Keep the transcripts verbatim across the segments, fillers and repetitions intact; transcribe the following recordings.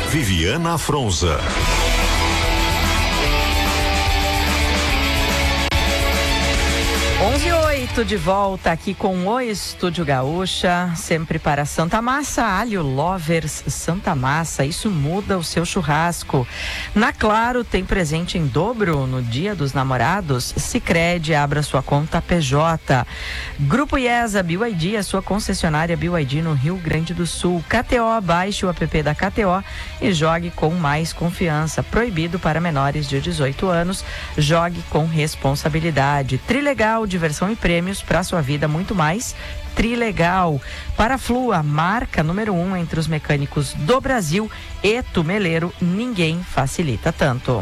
Viviana Fronza. onze e oito de volta aqui com o Estúdio Gaúcha, sempre para Santa Massa, Alho Lovers Santa Massa, isso muda o seu churrasco. Na Claro tem presente em dobro no Dia dos Namorados, Sicredi, abra sua conta P J. Grupo IESA, B Y D, a sua concessionária B Y D no Rio Grande do Sul. K T O, baixe o app da K T O e jogue com mais confiança. Proibido para menores de dezoito anos, jogue com responsabilidade. Trilegal, diversão e prêmios para sua vida, muito mais. Trilegal. Paraflu, a marca número um entre os mecânicos do Brasil. E Tumeleiro, ninguém facilita tanto.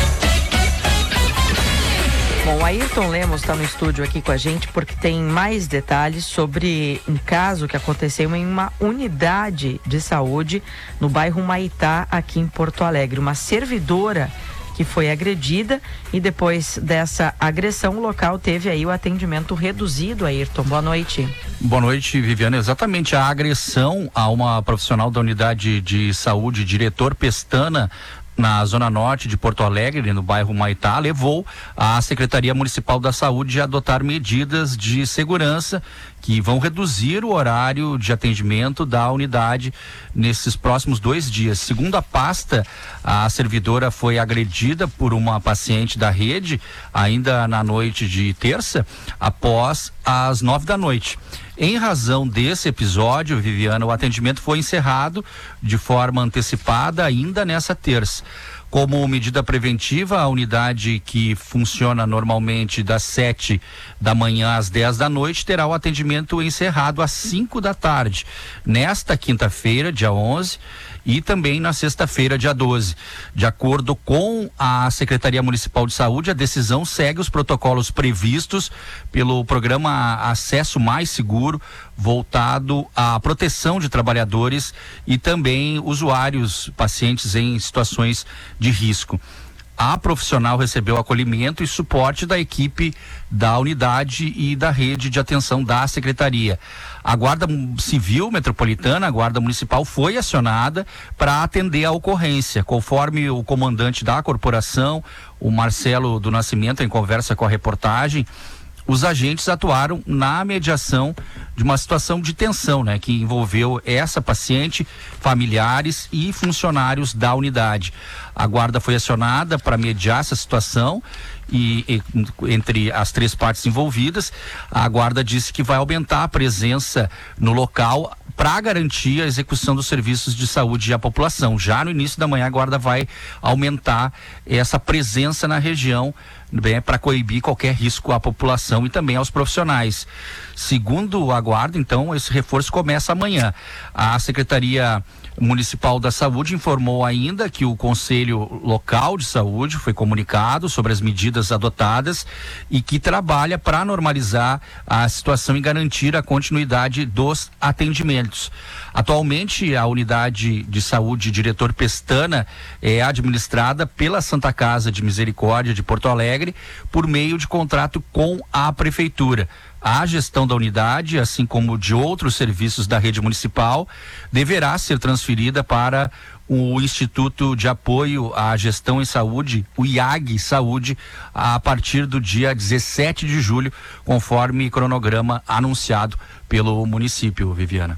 Bom, o Ayrton Lemos está no estúdio aqui com a gente porque tem mais detalhes sobre um caso que aconteceu em uma unidade de saúde no bairro Maitá, aqui em Porto Alegre. Uma servidora que foi agredida e depois dessa agressão o local teve aí o atendimento reduzido. Ayrton, boa noite. Boa noite, Viviana. Exatamente, a agressão a uma profissional da unidade de saúde, diretor Pestana, na zona norte de Porto Alegre, no bairro Maitá, levou a Secretaria Municipal da Saúde a adotar medidas de segurança que vão reduzir o horário de atendimento da unidade nesses próximos dois dias. Segundo a pasta, a servidora foi agredida por uma paciente da rede ainda na noite de terça, após as nove da noite. Em razão desse episódio, Viviana, o atendimento foi encerrado de forma antecipada ainda nessa terça. Como medida preventiva, a unidade que funciona normalmente das sete da manhã às dez da noite terá o atendimento encerrado às cinco da tarde, nesta quinta-feira, dia onze, e também na sexta-feira, dia doze. De acordo com a Secretaria Municipal de Saúde, a decisão segue os protocolos previstos pelo programa Acesso Mais Seguro, voltado à proteção de trabalhadores e também usuários, pacientes em situações de risco. A profissional recebeu acolhimento e suporte da equipe da unidade e da rede de atenção da Secretaria. A Guarda Civil Metropolitana, a Guarda Municipal, foi acionada para atender a ocorrência. Conforme o comandante da corporação, o Marcelo do Nascimento, em conversa com a reportagem, os agentes atuaram na mediação de uma situação de tensão, né, que envolveu essa paciente, familiares e funcionários da unidade. A guarda foi acionada para mediar essa situação e, e entre as três partes envolvidas, a guarda disse que vai aumentar a presença no local para garantir a execução dos serviços de saúde à população. Já no início da manhã, a guarda vai aumentar essa presença na região, bem, para coibir qualquer risco à população e também aos profissionais. Segundo a guarda, então, esse reforço começa amanhã. A Secretaria Municipal da Saúde informou ainda que o Conselho Local de Saúde foi comunicado sobre as medidas adotadas e que trabalha para normalizar a situação e garantir a continuidade dos atendimentos. Atualmente, a unidade de saúde Diretor Pestana é administrada pela Santa Casa de Misericórdia de Porto Alegre por meio de contrato com a Prefeitura. A gestão da unidade, assim como de outros serviços da rede municipal, deverá ser transferida para o Instituto de Apoio à Gestão em Saúde, o I A G Saúde, a partir do dia dezessete de julho, conforme cronograma anunciado pelo município, Viviana.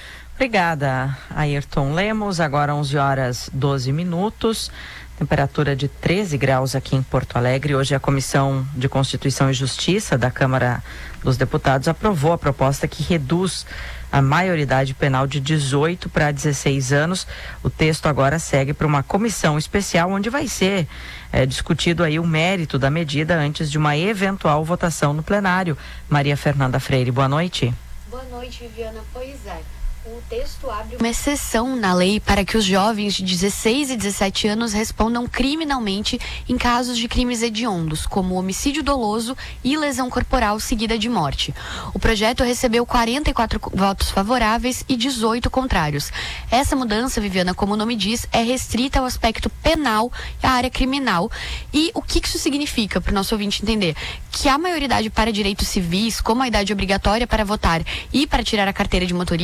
Obrigada, Ayrton Lemos. Agora onze horas e doze minutos. Temperatura de treze graus aqui em Porto Alegre. Hoje a Comissão de Constituição e Justiça da Câmara dos Deputados aprovou a proposta que reduz a maioridade penal de dezoito para dezesseis anos. O texto agora segue para uma comissão especial onde vai ser é, discutido aí o mérito da medida antes de uma eventual votação no plenário. Maria Fernanda Freire, boa noite. Boa noite, Viviana. Pois é. O texto abre uma exceção na lei para que os jovens de dezesseis e dezessete anos respondam criminalmente em casos de crimes hediondos, como homicídio doloso e lesão corporal seguida de morte. O projeto recebeu quarenta e quatro votos favoráveis e dezoito contrários. Essa mudança, Viviana, como o nome diz, é restrita ao aspecto penal e à área criminal. E o que isso significa, para o nosso ouvinte entender? Que a maioridade para direitos civis, como a idade obrigatória para votar e para tirar a carteira de motorista, por exemplo,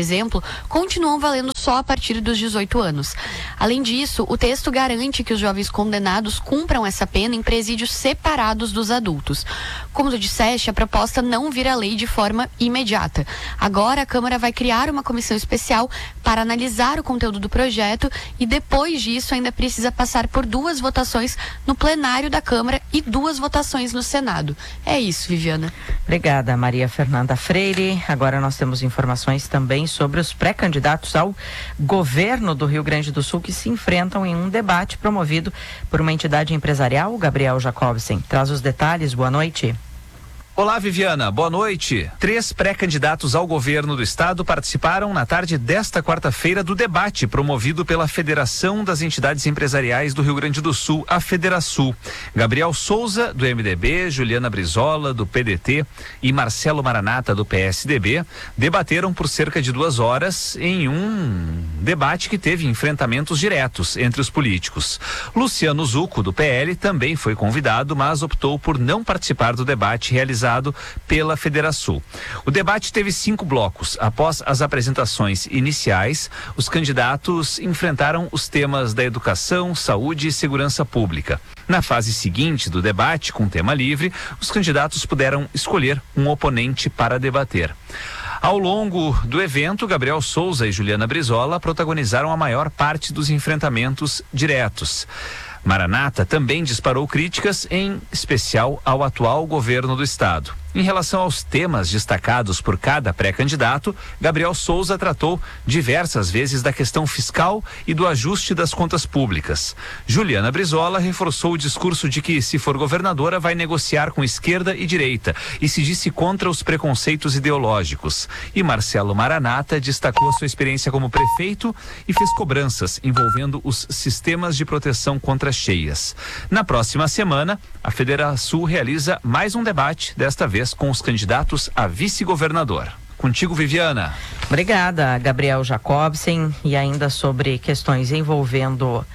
exemplo, continuam valendo só a partir dos dezoito anos. Além disso, o texto garante que os jovens condenados cumpram essa pena em presídios separados dos adultos. Como tu disseste, a proposta não vira lei de forma imediata. Agora a Câmara vai criar uma comissão especial para analisar o conteúdo do projeto e depois disso ainda precisa passar por duas votações no plenário da Câmara e duas votações no Senado. É isso, Viviana. Obrigada, Maria Fernanda Freire. Agora nós temos informações também sobre os pré-candidatos ao governo do Rio Grande do Sul que se enfrentam em um debate promovido por uma entidade empresarial. Gabriel Jacobsen traz os detalhes. Boa noite. Olá, Viviana. Boa noite. Três pré-candidatos ao governo do estado participaram na tarde desta quarta-feira do debate promovido pela Federação das Entidades Empresariais do Rio Grande do Sul, a Federasul. Gabriel Souza, do M D B, Juliana Brizola, do P D T e Marcelo Maranata, do P S D B, debateram por cerca de duas horas em um debate que teve enfrentamentos diretos entre os políticos. Luciano Zucco, do P L, também foi convidado, mas optou por não participar do debate realizado pela Federasul. O debate teve cinco blocos. Após as apresentações iniciais, os candidatos enfrentaram os temas da educação, saúde e segurança pública. Na fase seguinte do debate, com tema livre, os candidatos puderam escolher um oponente para debater. Ao longo do evento, Gabriel Souza e Juliana Brizola protagonizaram a maior parte dos enfrentamentos diretos. Maranata também disparou críticas, em especial ao atual governo do estado. Em relação aos temas destacados por cada pré-candidato, Gabriel Souza tratou diversas vezes da questão fiscal e do ajuste das contas públicas. Juliana Brizola reforçou o discurso de que, se for governadora, vai negociar com esquerda e direita e se disse contra os preconceitos ideológicos. E Marcelo Maranata destacou sua experiência como prefeito e fez cobranças envolvendo os sistemas de proteção contra cheias. Na próxima semana, a Federasul realiza mais um debate, desta vez com os candidatos a vice-governador. Contigo, Viviana. Obrigada, Gabriel Jacobsen. E ainda sobre questões envolvendo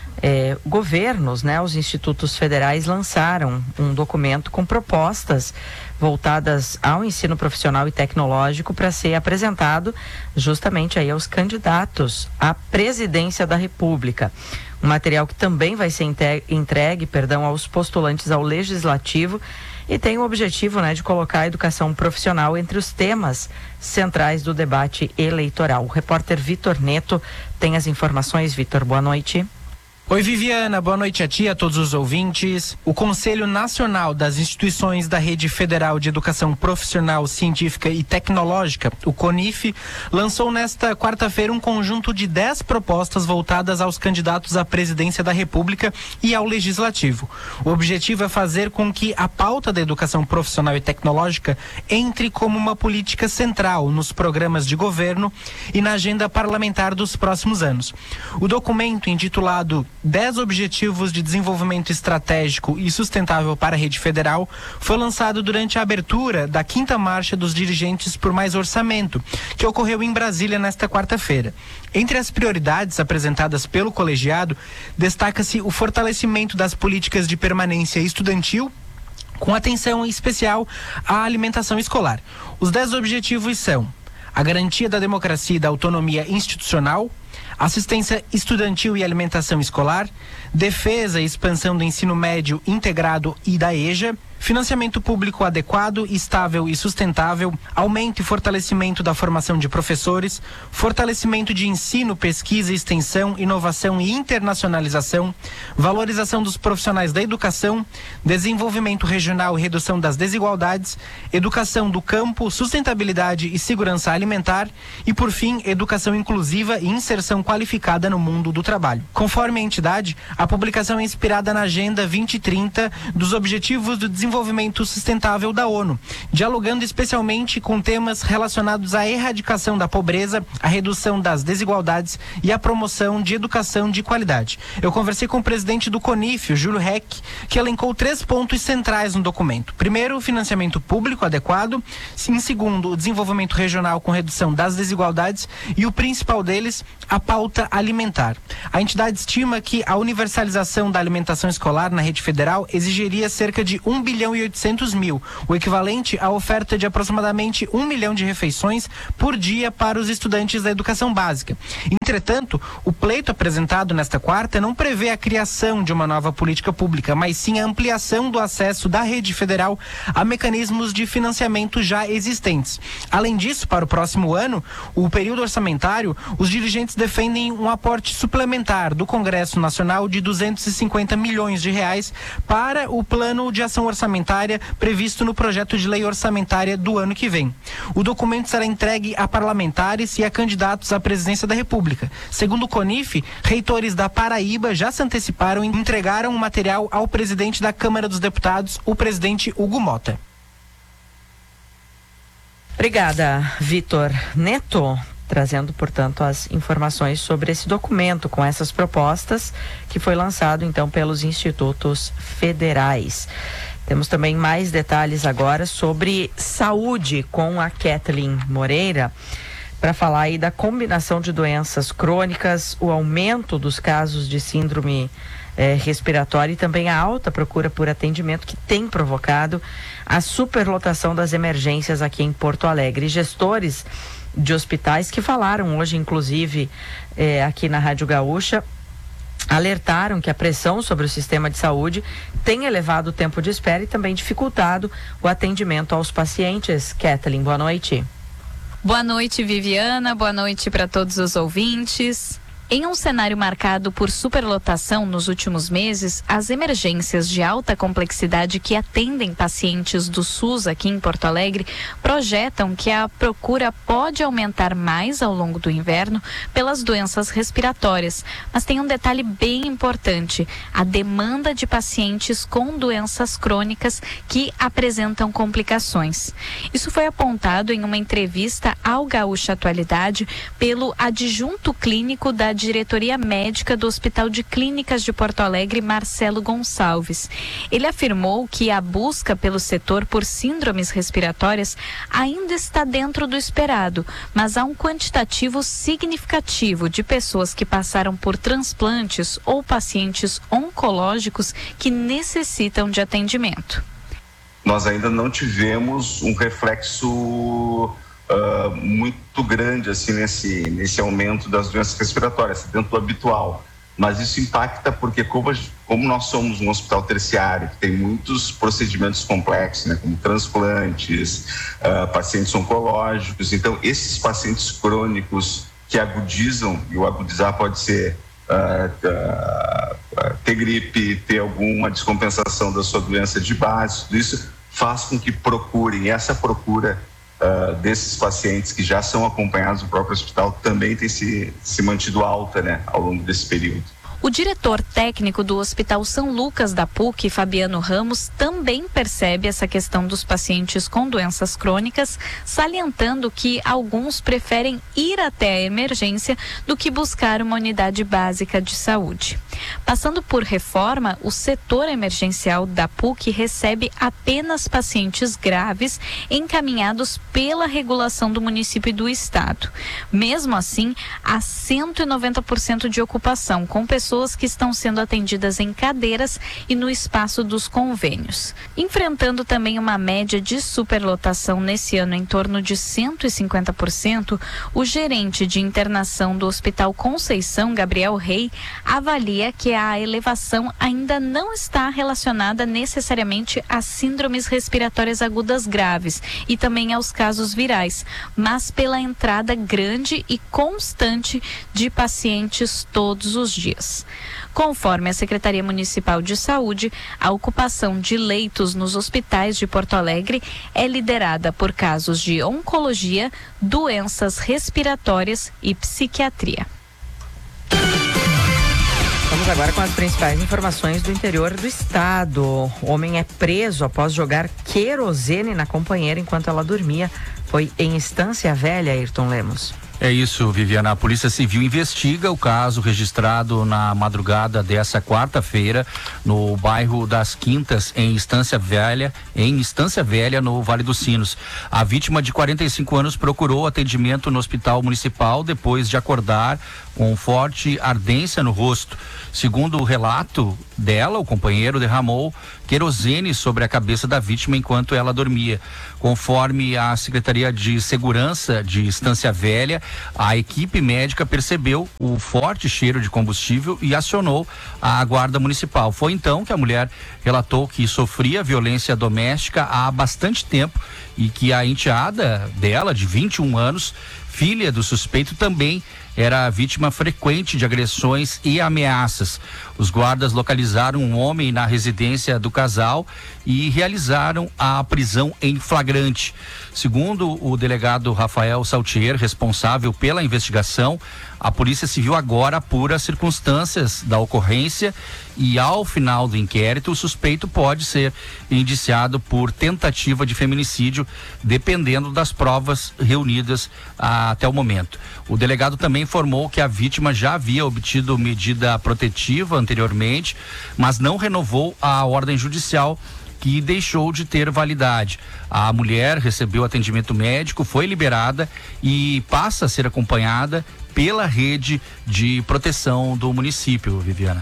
eh, governos, né? Os institutos federais lançaram um documento com propostas voltadas ao ensino profissional e tecnológico para ser apresentado justamente aí aos candidatos à presidência da República. Um material que também vai ser entregue, perdão, aos postulantes ao Legislativo e tem o objetivo, né, de colocar a educação profissional entre os temas centrais do debate eleitoral. O repórter Vitor Neto tem as informações. Vitor, boa noite. Oi, Viviana, boa noite a ti e a todos os ouvintes. O Conselho Nacional das Instituições da Rede Federal de Educação Profissional, Científica e Tecnológica, o CONIF, lançou nesta quarta-feira um conjunto de dez propostas voltadas aos candidatos à presidência da República e ao Legislativo. O objetivo é fazer com que a pauta da educação profissional e tecnológica entre como uma política central nos programas de governo e na agenda parlamentar dos próximos anos. O documento, intitulado dez Objetivos de Desenvolvimento Estratégico e Sustentável para a Rede Federal, foi lançado durante a abertura da quinta Marcha dos Dirigentes por Mais Orçamento, que ocorreu em Brasília nesta quarta-feira. Entre as prioridades apresentadas pelo colegiado, destaca-se o fortalecimento das políticas de permanência estudantil, com atenção especial à alimentação escolar. Os dez objetivos são a garantia da democracia e da autonomia institucional, assistência estudantil e alimentação escolar, defesa e expansão do ensino médio integrado e da EJA, financiamento público adequado, estável e sustentável, aumento e fortalecimento da formação de professores, fortalecimento de ensino, pesquisa, extensão, inovação e internacionalização, valorização dos profissionais da educação, desenvolvimento regional e redução das desigualdades, educação do campo, sustentabilidade e segurança alimentar e, por fim, educação inclusiva e inserção qualificada no mundo do trabalho. Conforme a entidade, a publicação é inspirada na Agenda vinte trinta dos Objetivos do Desenvolvimento Sustentável da ONU, dialogando especialmente com temas relacionados à erradicação da pobreza, à redução das desigualdades e à promoção de educação de qualidade. Eu conversei com o presidente do CONIF, o Júlio Heck, que elencou três pontos centrais no documento. Primeiro, o financiamento público adequado. Em segundo, o desenvolvimento regional com redução das desigualdades e o principal deles, a pauta alimentar. A entidade estima que a universalização da alimentação escolar na rede federal exigiria cerca de um bilhão milhão e oitocentos mil, o equivalente à oferta de aproximadamente um milhão de refeições por dia para os estudantes da educação básica. Entretanto, o pleito apresentado nesta quarta não prevê a criação de uma nova política pública, mas sim a ampliação do acesso da rede federal a mecanismos de financiamento já existentes. Além disso, para o próximo ano, o período orçamentário, os dirigentes defendem um aporte suplementar do Congresso Nacional de duzentos e cinquenta milhões de reais para o plano de ação orçamentária previsto no projeto de lei orçamentária do ano que vem. O documento será entregue a parlamentares e a candidatos à presidência da República. Segundo o CONIF, reitores da Paraíba já se anteciparam e entregaram o material ao presidente da Câmara dos Deputados, o presidente Hugo Mota. Obrigada, Vitor Neto, trazendo, portanto, as informações sobre esse documento com essas propostas que foi lançado, então, pelos institutos federais. Temos também mais detalhes agora sobre saúde com a Kathleen Moreira, para falar aí da combinação de doenças crônicas, o aumento dos casos de síndrome eh, respiratória e também a alta procura por atendimento que tem provocado a superlotação das emergências aqui em Porto Alegre. Gestores de hospitais que falaram hoje, inclusive, eh, aqui na Rádio Gaúcha, alertaram que a pressão sobre o sistema de saúde tem elevado o tempo de espera e também dificultado o atendimento aos pacientes. Kathleen, boa noite. Boa noite, Viviana. Boa noite para todos os ouvintes. Em um cenário marcado por superlotação nos últimos meses, as emergências de alta complexidade que atendem pacientes do SUS aqui em Porto Alegre projetam que a procura pode aumentar mais ao longo do inverno pelas doenças respiratórias. Mas tem um detalhe bem importante: a demanda de pacientes com doenças crônicas que apresentam complicações. Isso foi apontado em uma entrevista ao Gaúcha Atualidade pelo adjunto clínico da Diretoria Médica do Hospital de Clínicas de Porto Alegre, Marcelo Gonçalves. Ele afirmou que a busca pelo setor por síndromes respiratórias ainda está dentro do esperado, mas há um quantitativo significativo de pessoas que passaram por transplantes ou pacientes oncológicos que necessitam de atendimento. Nós ainda não tivemos um reflexo Uh, muito grande assim nesse, nesse aumento das doenças respiratórias, dentro do habitual, mas isso impacta porque como, como nós somos um hospital terciário que tem muitos procedimentos complexos, né, como transplantes, uh, pacientes oncológicos, então esses pacientes crônicos que agudizam, e o agudizar pode ser uh, uh, uh, ter gripe, ter alguma descompensação da sua doença de base, tudo isso faz com que procurem, essa procura Uh, desses pacientes que já são acompanhados no próprio hospital também tem se, se mantido alta, né, ao longo desse período. O diretor técnico do Hospital São Lucas da P U C, Fabiano Ramos, também percebe essa questão dos pacientes com doenças crônicas, salientando que alguns preferem ir até a emergência do que buscar uma unidade básica de saúde. Passando por reforma, o setor emergencial da P U C recebe apenas pacientes graves encaminhados pela regulação do município e do estado. Mesmo assim, há cento e noventa por cento de ocupação, com pessoas pessoas que estão sendo atendidas em cadeiras e no espaço dos convênios. Enfrentando também uma média de superlotação nesse ano em torno de cento e cinquenta por cento, o gerente de internação do Hospital Conceição, Gabriel Rey, avalia que a elevação ainda não está relacionada necessariamente a síndromes respiratórias agudas graves e também aos casos virais, mas pela entrada grande e constante de pacientes todos os dias. Conforme a Secretaria Municipal de Saúde, a ocupação de leitos nos hospitais de Porto Alegre é liderada por casos de oncologia, doenças respiratórias e psiquiatria. Vamos agora com as principais informações do interior do estado. O homem é preso após jogar querosene na companheira enquanto ela dormia. Foi em Estância Velha, Ayrton Lemos. É isso, Viviana. A Polícia Civil investiga o caso registrado na madrugada dessa quarta-feira no bairro das Quintas, em Estância Velha, em Estância Velha, no Vale dos Sinos. A vítima de quarenta e cinco anos procurou atendimento no Hospital Municipal depois de acordar com forte ardência no rosto. Segundo o relato dela, o companheiro derramou querosene sobre a cabeça da vítima enquanto ela dormia. Conforme a Secretaria de Segurança de Estância Velha, a equipe médica percebeu o forte cheiro de combustível e acionou a Guarda Municipal. Foi então que a mulher relatou que sofria violência doméstica há bastante tempo e que a enteada dela, de vinte e um anos, filha do suspeito, também era vítima frequente de agressões e ameaças. Os guardas localizaram um homem na residência do casal e realizaram a prisão em flagrante. Segundo o delegado Rafael Saltier, responsável pela investigação, a Polícia Civil agora apura as circunstâncias da ocorrência e, ao final do inquérito, o suspeito pode ser indiciado por tentativa de feminicídio, dependendo das provas reunidas ah, até o momento. O delegado também informou que a vítima já havia obtido medida protetiva anteriormente, mas não renovou a ordem judicial, que deixou de ter validade. A mulher recebeu atendimento médico, foi liberada e passa a ser acompanhada pela rede de proteção do município, Viviana.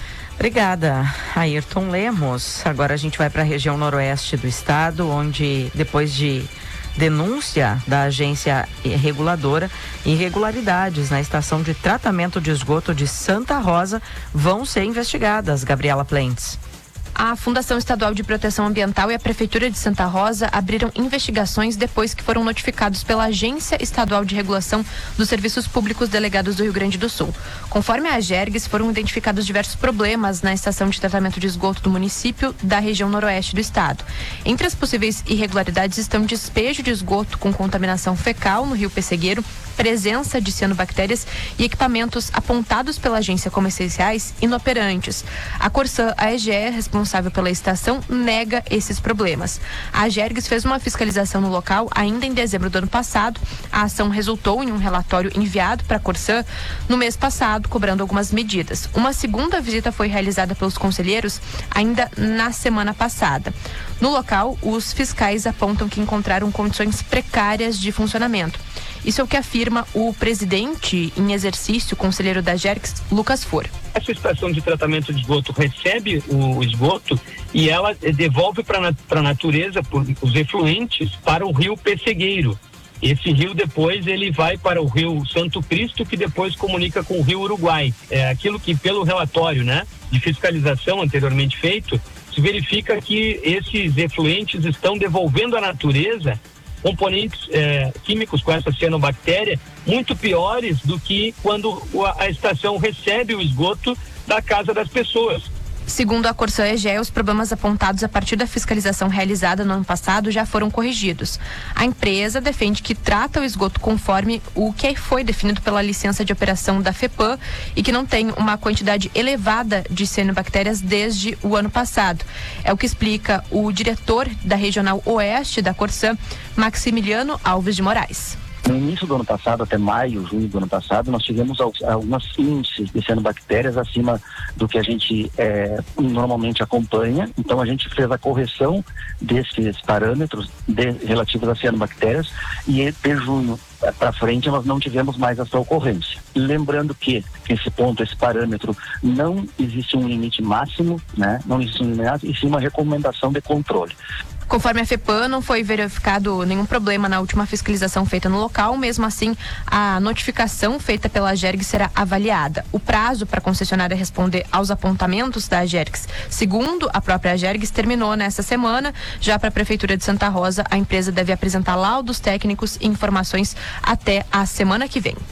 Obrigada, Ayrton Lemos. Agora a gente vai para a região noroeste do estado, onde depois de denúncia da agência reguladora, irregularidades na estação de tratamento de esgoto de Santa Rosa vão ser investigadas. Gabriela Plentes. A Fundação Estadual de Proteção Ambiental e a Prefeitura de Santa Rosa abriram investigações depois que foram notificados pela Agência Estadual de Regulação dos Serviços Públicos Delegados do Rio Grande do Sul. Conforme a AGERGS, foram identificados diversos problemas na estação de tratamento de esgoto do município da região noroeste do estado. Entre as possíveis irregularidades estão despejo de esgoto com contaminação fecal no Rio Pessegueiro, presença de cianobactérias e equipamentos apontados pela agência como essenciais inoperantes. A Corsã A E G E, responsável pela estação, nega esses problemas. A AGERGS fez uma fiscalização no local ainda em dezembro do ano passado. A ação resultou em um relatório enviado para a Corsã no mês passado, cobrando algumas medidas. Uma segunda visita foi realizada pelos conselheiros ainda na semana passada. No local, os fiscais apontam que encontraram condições precárias de funcionamento. Isso é o que afirma o presidente em exercício, conselheiro da AGERGS, Lucas For. Essa estação de tratamento de esgoto recebe o esgoto e ela devolve para a natureza por, os efluentes para o rio Pessegueiro. Esse rio depois ele vai para o rio Santo Cristo, que depois comunica com o rio Uruguai. É aquilo que, pelo relatório, né, de fiscalização anteriormente feito, se verifica que esses efluentes estão devolvendo à natureza componentes eh, químicos com essa cianobactéria muito piores do que quando a, a estação recebe o esgoto da casa das pessoas. Segundo a Corsã E G E, os problemas apontados a partir da fiscalização realizada no ano passado já foram corrigidos. A empresa defende que trata o esgoto conforme o que foi definido pela licença de operação da FEPAM e que não tem uma quantidade elevada de cianobactérias desde o ano passado. É o que explica o diretor da Regional Oeste da Corsã, Maximiliano Alves de Moraes. No início do ano passado, até maio, junho do ano passado, nós tivemos algumas índices de cianobactérias acima do que a gente é, normalmente acompanha. Então a gente fez a correção desses parâmetros de, relativos às cianobactérias e de junho para frente nós não tivemos mais essa ocorrência. Lembrando que esse ponto, esse parâmetro, não existe um limite máximo, né? Não existe um limite máximo, e sim uma recomendação de controle. Conforme a FEPAM, não foi verificado nenhum problema na última fiscalização feita no local. Mesmo assim, a notificação feita pela AGERGS será avaliada. O prazo para a concessionária responder aos apontamentos da AGERGS, segundo a própria AGERGS, terminou nessa semana. Já para a Prefeitura de Santa Rosa, a empresa deve apresentar laudos técnicos e informações até a semana que vem.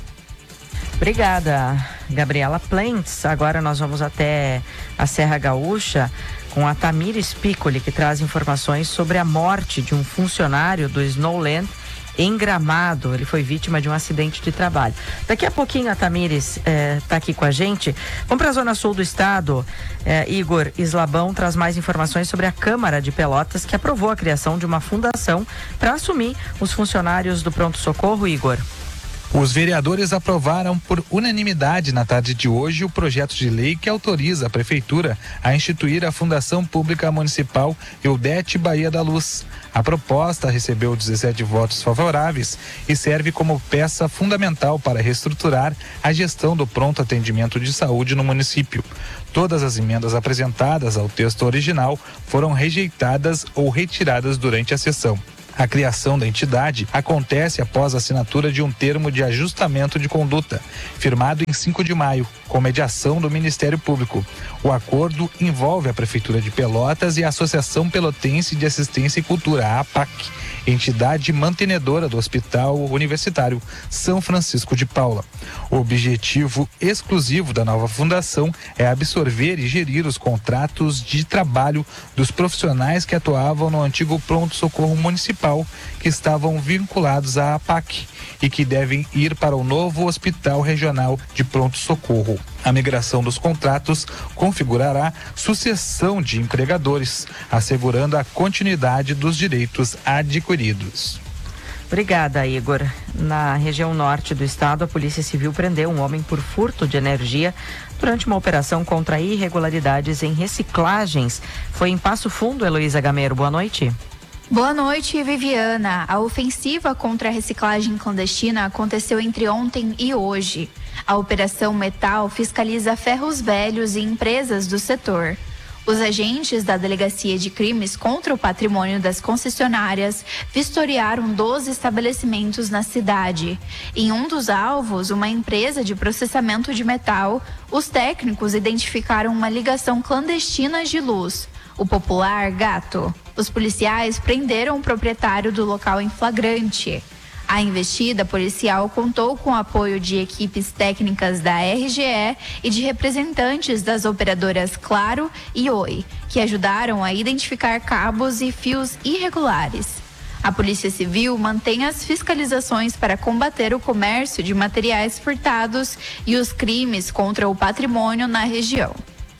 Obrigada, Gabriela Plentes. Agora nós vamos até a Serra Gaúcha com a Tamires Piccoli, que traz informações sobre a morte de um funcionário do Snowland em Gramado. Ele foi vítima de um acidente de trabalho. Daqui a pouquinho a Tamires está eh, aqui com a gente. Vamos para a Zona Sul do Estado. Eh, Igor Islabão traz mais informações sobre a Câmara de Pelotas, que aprovou a criação de uma fundação para assumir os funcionários do pronto-socorro, Igor. Os vereadores aprovaram por unanimidade na tarde de hoje o projeto de lei que autoriza a Prefeitura a instituir a Fundação Pública Municipal Eudete Baía da Luz. A proposta recebeu dezessete votos favoráveis e serve como peça fundamental para reestruturar a gestão do pronto atendimento de saúde no município. Todas as emendas apresentadas ao texto original foram rejeitadas ou retiradas durante a sessão. A criação da entidade acontece após a assinatura de um termo de ajustamento de conduta, firmado em cinco de maio, com mediação do Ministério Público. O acordo envolve a Prefeitura de Pelotas e a Associação Pelotense de Assistência e Cultura, a APAC, entidade mantenedora do Hospital Universitário São Francisco de Paula. O objetivo exclusivo da nova fundação é absorver e gerir os contratos de trabalho dos profissionais que atuavam no antigo pronto-socorro municipal, que estavam vinculados à APAC e que devem ir para o novo Hospital Regional de Pronto-Socorro. A migração dos contratos configurará sucessão de empregadores, assegurando a continuidade dos direitos adquiridos. Obrigada, Igor. Na região norte do estado, a Polícia Civil prendeu um homem por furto de energia durante uma operação contra irregularidades em reciclagens. Foi em Passo Fundo, Heloísa Gamero. Boa noite. Boa noite, Viviana. A ofensiva contra a reciclagem clandestina aconteceu entre ontem e hoje. A Operação Metal fiscaliza ferros velhos e empresas do setor. Os agentes da Delegacia de Crimes contra o Patrimônio das Concessionárias vistoriaram doze estabelecimentos na cidade. Em um dos alvos, uma empresa de processamento de metal, os técnicos identificaram uma ligação clandestina de luz, o popular gato. Os policiais prenderam o proprietário do local em flagrante. A investida policial contou com o apoio de equipes técnicas da R G E e de representantes das operadoras Claro e Oi, que ajudaram a identificar cabos e fios irregulares. A Polícia Civil mantém as fiscalizações para combater o comércio de materiais furtados e os crimes contra o patrimônio na região.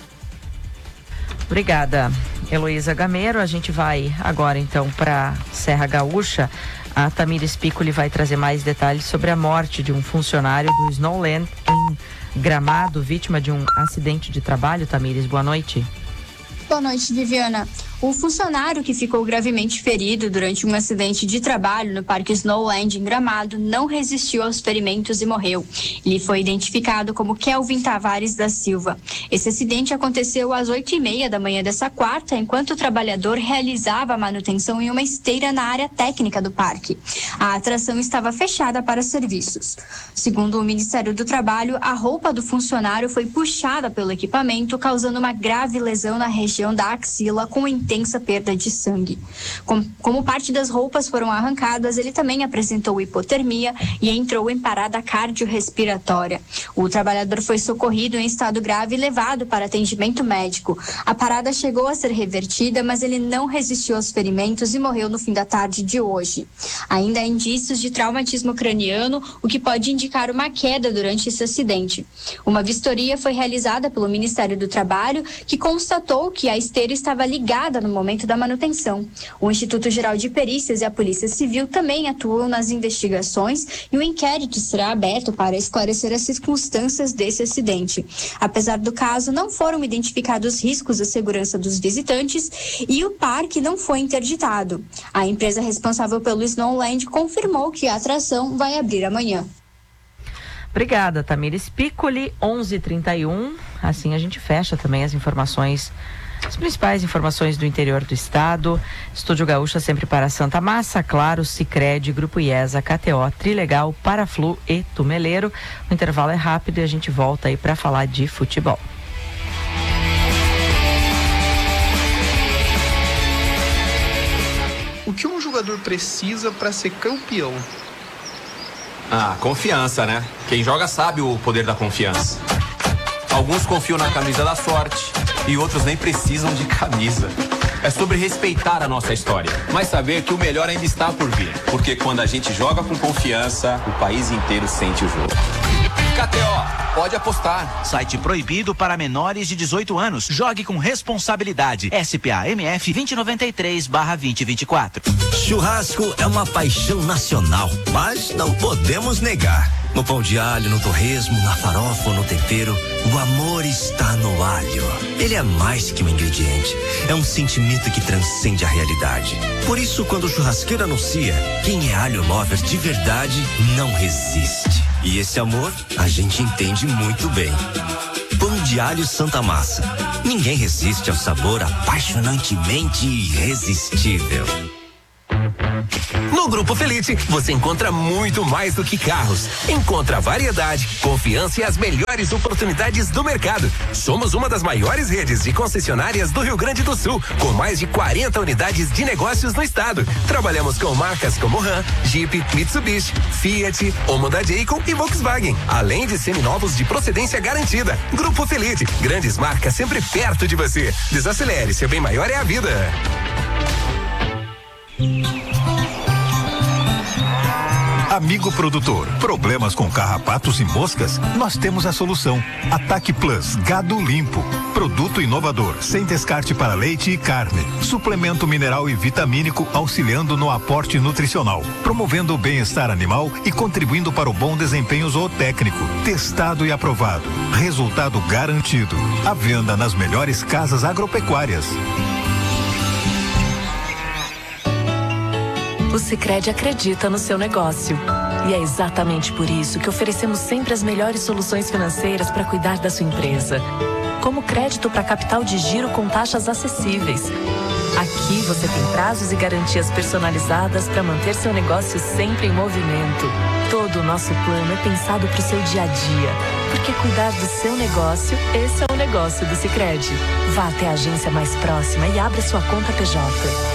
Obrigada, Heloísa Gamero. A gente vai agora então para Serra Gaúcha. A Tamires Piccoli vai trazer mais detalhes sobre a morte de um funcionário do Snowland em Gramado, vítima de um acidente de trabalho. Tamires, boa noite. Boa noite, Viviana. O funcionário que ficou gravemente ferido durante um acidente de trabalho no Parque Snowland em Gramado não resistiu aos ferimentos e morreu. Ele foi identificado como Kelvin Tavares da Silva. Esse acidente aconteceu às oito e meia da manhã dessa quarta, enquanto o trabalhador realizava a manutenção em uma esteira na área técnica do parque. A atração estava fechada para serviços. Segundo o Ministério do Trabalho, a roupa do funcionário foi puxada pelo equipamento, causando uma grave lesão na região da axila com intensa perda de sangue. Como, como parte das roupas foram arrancadas, ele também apresentou hipotermia e entrou em parada cardiorrespiratória. O trabalhador foi socorrido em estado grave e levado para atendimento médico. A parada chegou a ser revertida, mas ele não resistiu aos ferimentos e morreu no fim da tarde de hoje. Ainda há indícios de traumatismo craniano, o que pode indicar uma queda durante esse acidente. Uma vistoria foi realizada pelo Ministério do Trabalho, que constatou que a esteira estava ligada no momento da manutenção. O Instituto Geral de Perícias e a Polícia Civil também atuam nas investigações e o inquérito será aberto para esclarecer as circunstâncias desse acidente. Apesar do caso, não foram identificados riscos à segurança dos visitantes e o parque não foi interditado. A empresa responsável pelo Snowland confirmou que a atração vai abrir amanhã. Obrigada, Tamires Piccoli, onze e trinta e um. Assim a gente fecha também as informações, as principais informações do interior do estado. Estúdio Gaúcha sempre para Santa Massa, Claro, Sicredi, Grupo IESA, K T O, Trilegal, Paraflu e Tumeleiro. O intervalo é rápido e a gente volta aí para falar de futebol. O que um jogador precisa para ser campeão? Ah, confiança, né? Quem joga sabe o poder da confiança. Alguns confiam na camisa da sorte e outros nem precisam de camisa. É sobre respeitar a nossa história, mas saber que o melhor ainda está por vir. Porque quando a gente joga com confiança, o país inteiro sente o jogo. K T O Pode apostar. Site proibido para menores de dezoito anos. Jogue com responsabilidade. S P A M F vinte e noventa e três barra vinte e vinte e quatro. Churrasco é uma paixão nacional, mas não podemos negar. No pão de alho, no torresmo, na farofa ou no tempero, o amor está no alho. Ele é mais que um ingrediente, é um sentimento que transcende a realidade. Por isso, quando o churrasqueiro anuncia, quem é alho lover de verdade não resiste. E esse amor a gente entende muito bem. Pão de alho Santa Massa. Ninguém resiste ao sabor apaixonantemente irresistível. No Grupo Felite, você encontra muito mais do que carros. Encontra variedade, confiança e as melhores oportunidades do mercado. Somos uma das maiores redes de concessionárias do Rio Grande do Sul, com mais de quarenta unidades de negócios no estado. Trabalhamos com marcas como Ram, Jeep, Mitsubishi, Fiat, Honda Jayco e Volkswagen, além de seminovos de procedência garantida. Grupo Felite, grandes marcas sempre perto de você. Desacelere, seu bem maior é a vida. Amigo produtor, problemas com carrapatos e moscas? Nós temos a solução. Ataque Plus Gado Limpo. Produto inovador, sem descarte para leite e carne. Suplemento mineral e vitamínico auxiliando no aporte nutricional, promovendo o bem-estar animal e contribuindo para o bom desempenho zootécnico. Testado e aprovado. Resultado garantido. À venda nas melhores casas agropecuárias. O Sicredi acredita no seu negócio. E é exatamente por isso que oferecemos sempre as melhores soluções financeiras para cuidar da sua empresa. Como crédito para capital de giro com taxas acessíveis. Aqui você tem prazos e garantias personalizadas para manter seu negócio sempre em movimento. Todo o nosso plano é pensado para o seu dia a dia. Porque cuidar do seu negócio, esse é o negócio do Sicredi. Vá até a agência mais próxima e abra sua conta P J.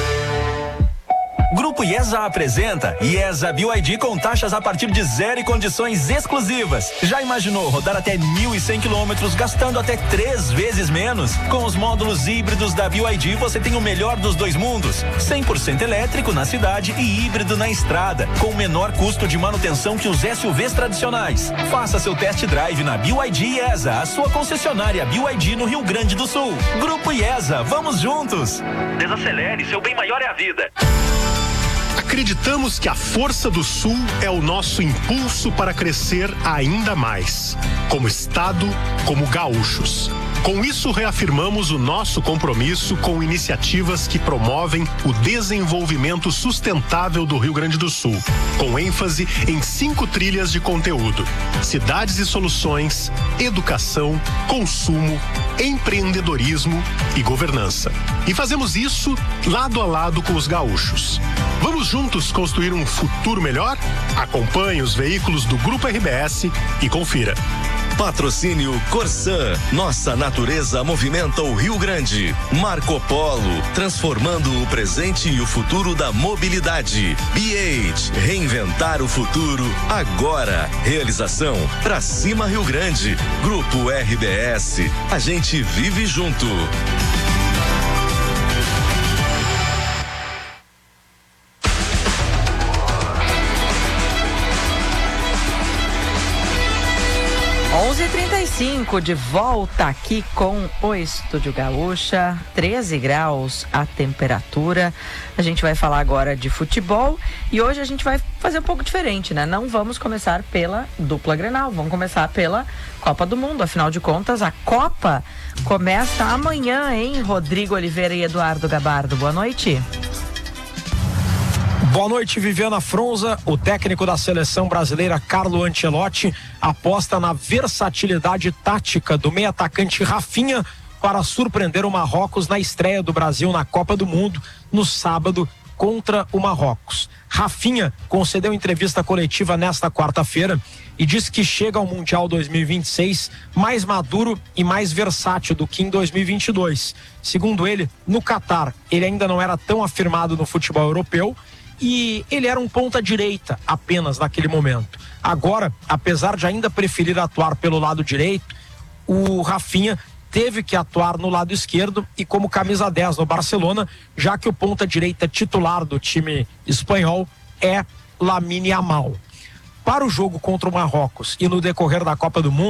Grupo IESA apresenta IESA B Y D com taxas a partir de zero e condições exclusivas. Já imaginou rodar até mil e cem quilômetros gastando até três vezes menos? Com os módulos híbridos da B Y D você tem o melhor dos dois mundos. cem por cento elétrico na cidade e híbrido na estrada, com menor custo de manutenção que os S U Vs tradicionais. Faça seu test drive na B Y D IESA, a sua concessionária B Y D no Rio Grande do Sul. Grupo IESA, vamos juntos! Desacelere, seu bem maior é a vida. Acreditamos que a força do Sul é o nosso impulso para crescer ainda mais, como Estado, como gaúchos. Com isso, reafirmamos o nosso compromisso com iniciativas que promovem o desenvolvimento sustentável do Rio Grande do Sul, com ênfase em cinco trilhas de conteúdo: cidades e soluções, educação, consumo, empreendedorismo e governança. E fazemos isso lado a lado com os gaúchos. Vamos juntos construir um futuro melhor? Acompanhe os veículos do Grupo R B S e confira. Patrocínio Corsã. Nossa natureza movimenta o Rio Grande. Marco Polo, transformando o presente e o futuro da mobilidade. B H, reinventar o futuro agora. Realização Pra Cima Rio Grande. Grupo R B S. A gente vive junto. onze e trinta e cinco, de volta aqui com o Estúdio Gaúcha, treze graus a temperatura. A gente vai falar agora de futebol e hoje a gente vai fazer um pouco diferente, né? Não vamos começar pela dupla Grenal, vamos começar pela Copa do Mundo. Afinal de contas, a Copa começa amanhã, hein? Rodrigo Oliveira e Eduardo Gabardo, boa noite. Boa noite, Viviana Fronza. O técnico da seleção brasileira, Carlo Ancelotti, aposta na versatilidade tática do meio-atacante Rafinha para surpreender o Marrocos na estreia do Brasil na Copa do Mundo no sábado contra o Marrocos. Rafinha concedeu entrevista coletiva nesta quarta-feira e disse que chega ao Mundial dois mil e vinte e seis mais maduro e mais versátil do que em dois mil e vinte e dois. Segundo ele, no Catar, ele ainda não era tão afirmado no futebol europeu e ele era um ponta-direita apenas naquele momento. Agora, apesar de ainda preferir atuar pelo lado direito, o Rafinha teve que atuar no lado esquerdo e como camisa dez no Barcelona, já que o ponta-direita titular do time espanhol é Lamine Yamal. Para o jogo contra o Marrocos e no decorrer da Copa do Mundo,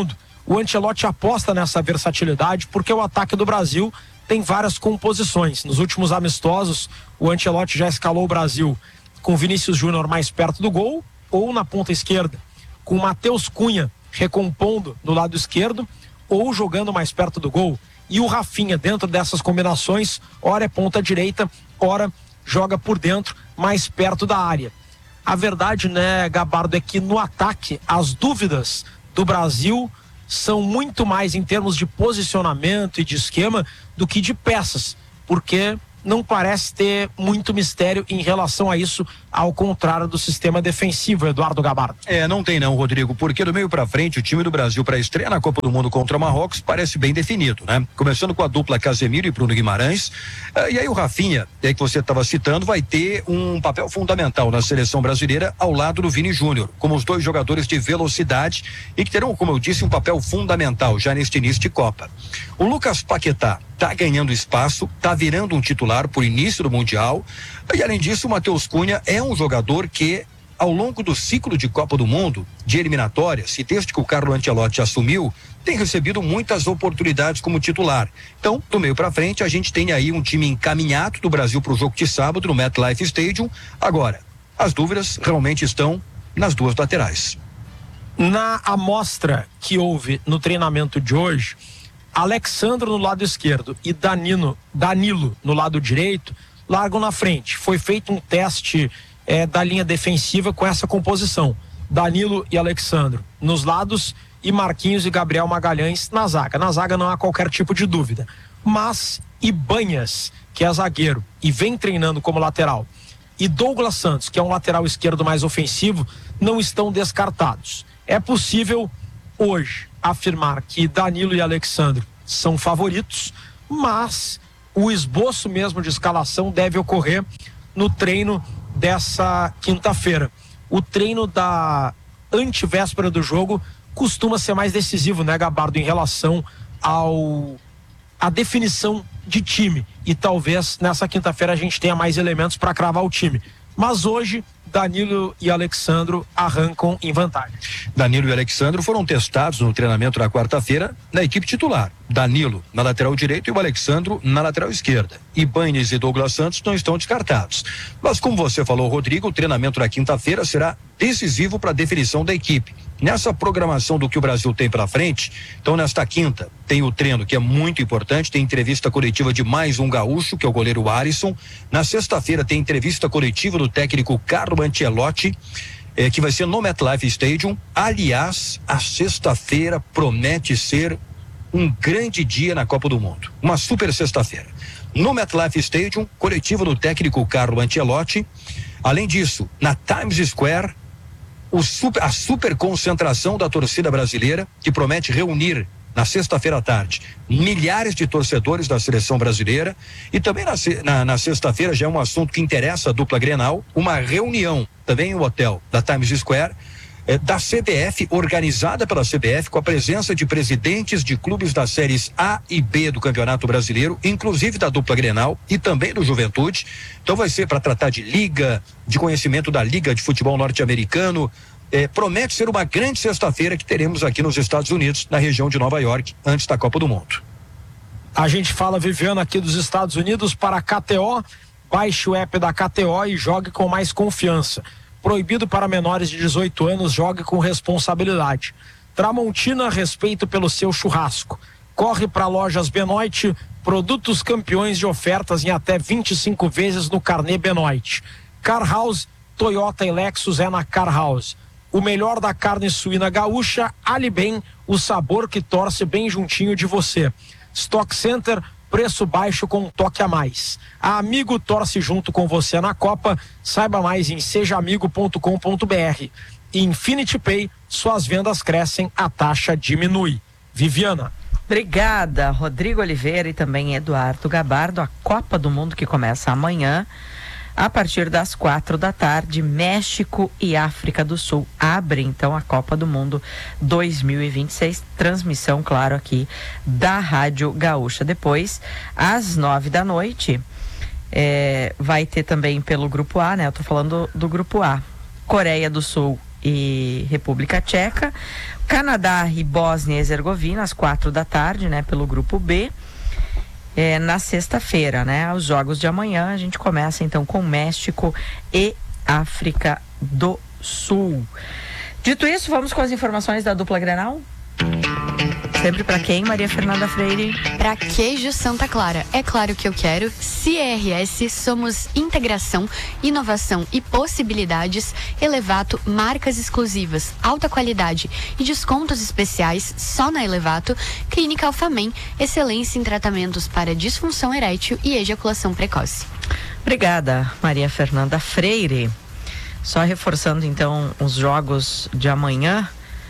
O Ancelotti aposta nessa versatilidade porque o ataque do Brasil tem várias composições. Nos últimos amistosos, o Ancelotti já escalou o Brasil com Vinícius Júnior mais perto do gol ou na ponta esquerda, com Matheus Cunha recompondo do lado esquerdo ou jogando mais perto do gol. E o Rafinha, dentro dessas combinações, ora é ponta direita, ora joga por dentro, mais perto da área. A verdade, né, Gabardo, é que no ataque as dúvidas do Brasil são muito mais em termos de posicionamento e de esquema do que de peças, porque não parece ter muito mistério em relação a isso, ao contrário do sistema defensivo, Eduardo Gabardo. É, não tem não, Rodrigo, porque do meio pra frente o time do Brasil para estreia na Copa do Mundo contra o Marrocos parece bem definido, né? Começando com a dupla Casemiro e Bruno Guimarães, eh, e aí o Rafinha, é que você estava citando, vai ter um papel fundamental na seleção brasileira ao lado do Vini Júnior, como os dois jogadores de velocidade e que terão, como eu disse, um papel fundamental já neste início de Copa. O Lucas Paquetá tá ganhando espaço, tá virando um titular por início do Mundial, e além disso o Matheus Cunha é um jogador que ao longo do ciclo de Copa do Mundo, de eliminatórias, e desde que o Carlo Ancelotti assumiu, tem recebido muitas oportunidades como titular. Então, do meio para frente, a gente tem aí um time encaminhado do Brasil para o jogo de sábado no MetLife Stadium. Agora, as dúvidas realmente estão nas duas laterais. Na amostra que houve no treinamento de hoje, Alexandro no lado esquerdo e Danilo, Danilo no lado direito largam na frente. Foi feito um teste é, da linha defensiva com essa composição: Danilo e Alexandro nos lados e Marquinhos e Gabriel Magalhães na zaga. Na zaga não há qualquer tipo de dúvida, mas Ibanhas, que é zagueiro e vem treinando como lateral, e Douglas Santos, que é um lateral esquerdo mais ofensivo, não estão descartados. É possível hoje afirmar que Danilo e Alexandre são favoritos, mas o esboço mesmo de escalação deve ocorrer no treino dessa quinta-feira. O treino da antevéspera do jogo costuma ser mais decisivo, né, Gabardo, em relação ao a definição de time, e talvez nessa quinta-feira a gente tenha mais elementos para cravar o time. Mas hoje Danilo e Alexandro arrancam em vantagem. Danilo e Alexandro foram testados no treinamento na quarta-feira na equipe titular. Danilo na lateral direita e o Alexandro na lateral esquerda. Ibanez e Douglas Santos não estão descartados. Mas como você falou, Rodrigo, o treinamento na quinta-feira será decisivo para a definição da equipe. Nessa programação do que o Brasil tem pela frente, então nesta quinta tem o treino, que é muito importante, tem entrevista coletiva de mais um gaúcho, que é o goleiro Alisson. Na sexta-feira tem entrevista coletiva do técnico Carlo Ancelotti, eh, que vai ser no MetLife Stadium. Aliás, a sexta-feira promete ser um grande dia na Copa do Mundo, uma super sexta-feira. No MetLife Stadium, coletiva do técnico Carlo Ancelotti. Além disso, na Times Square, O super, a super concentração da torcida brasileira, que promete reunir na sexta-feira à tarde milhares de torcedores da seleção brasileira. E também na, na, na sexta-feira, já é um assunto que interessa a dupla Grenal, uma reunião também no hotel da Times Square, eh, da C B F, organizada pela C B F, com a presença de presidentes de clubes das séries A e B do Campeonato Brasileiro, inclusive da dupla Grenal e também do Juventude. Então vai ser para tratar de liga, de conhecimento da Liga de Futebol Norte-Americano. Eh, promete ser uma grande sexta-feira que teremos aqui nos Estados Unidos, na região de Nova York, antes da Copa do Mundo. A gente fala, Viviana, aqui dos Estados Unidos para a K T O. Baixe o app da K T O e jogue com mais confiança. Proibido para menores de dezoito anos, jogue com responsabilidade. Tramontina, respeito pelo seu churrasco. Corre para lojas Benoit, produtos campeões de ofertas em até vinte e cinco vezes no carnê Benoit. Car House, Toyota e Lexus é na Car House. O melhor da carne suína gaúcha, Ali Bem, o sabor que torce bem juntinho de você. Stock Center, preço baixo com um toque a mais. A Amigo torce junto com você na Copa. Saiba mais em seja amigo ponto com ponto br. Infinity Pay, suas vendas crescem, a taxa diminui. Viviana. Obrigada, Rodrigo Oliveira e também Eduardo Gabardo. A Copa do Mundo que começa amanhã, a partir das quatro da tarde, México e África do Sul abrem então a Copa do Mundo dois mil e vinte e seis, transmissão, claro, aqui da Rádio Gaúcha. Depois, às nove da noite, é, vai ter também pelo Grupo A, né? Eu tô falando do, do Grupo A, Coreia do Sul e República Tcheca. Canadá e Bósnia e Herzegovina, às quatro da tarde, né, pelo grupo B. É, na sexta-feira, né? Os jogos de amanhã, a gente começa então com México e África do Sul. Dito isso, vamos com as informações da dupla Grenal? Sempre para quem, Maria Fernanda Freire? Para Queijo Santa Clara. É claro que eu quero. C R S, somos integração, inovação e possibilidades. Elevato, marcas exclusivas, alta qualidade e descontos especiais só na Elevato. Clínica Alfamem, excelência em tratamentos para disfunção erétil e ejaculação precoce. Obrigada, Maria Fernanda Freire. Só reforçando então os jogos de amanhã